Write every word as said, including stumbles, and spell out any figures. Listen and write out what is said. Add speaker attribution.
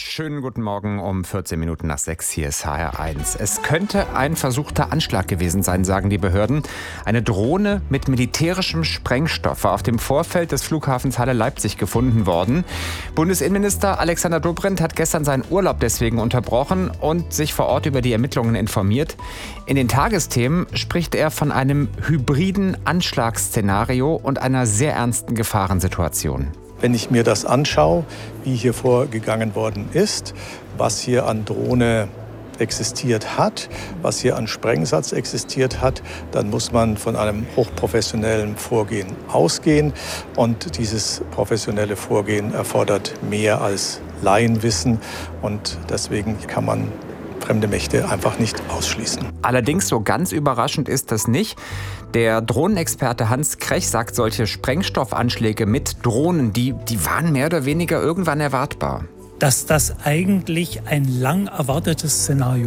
Speaker 1: Schönen guten Morgen um vierzehn Minuten nach sechs. Hier ist H R eins. Es könnte ein versuchter Anschlag gewesen sein, sagen die Behörden. Eine Drohne mit militärischem Sprengstoff war auf dem Vorfeld des Flughafens Halle-Leipzig gefunden worden. Bundesinnenminister Alexander Dobrindt hat gestern seinen Urlaub deswegen unterbrochen und sich vor Ort über die Ermittlungen informiert. In den Tagesthemen spricht er von einem hybriden Anschlagsszenario und einer sehr ernsten Gefahrensituation.
Speaker 2: Wenn ich mir das anschaue, wie hier vorgegangen worden ist, was hier an Drohne existiert hat, was hier an Sprengsatz existiert hat, dann muss man von einem hochprofessionellen Vorgehen ausgehen. Und dieses professionelle Vorgehen erfordert mehr als Laienwissen. Und deswegen kann man fremde Mächte einfach nicht ausschließen.
Speaker 1: Allerdings so ganz überraschend ist das nicht. Der Drohnenexperte Hans Krech sagt, solche Sprengstoffanschläge mit Drohnen, die, die waren mehr oder weniger irgendwann erwartbar.
Speaker 3: Dass das eigentlich ein lang erwartetes Szenario